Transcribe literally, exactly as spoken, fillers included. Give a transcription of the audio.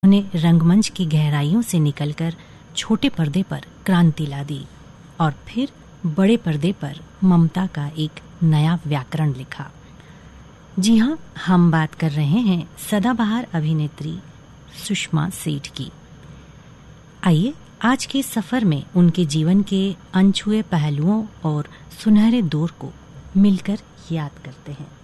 उन्हें रंगमंच की गहराइयों से निकलकर छोटे पर्दे पर क्रांति ला दी और फिर बड़े पर्दे पर ममता का एक नया व्याकरण लिखा। जी हाँ, हम बात कर रहे हैं सदाबहार अभिनेत्री सुषमा सेठ की। आइए आज के सफर में उनके जीवन के अनछुए पहलुओं और सुनहरे दौर को मिलकर याद करते हैं।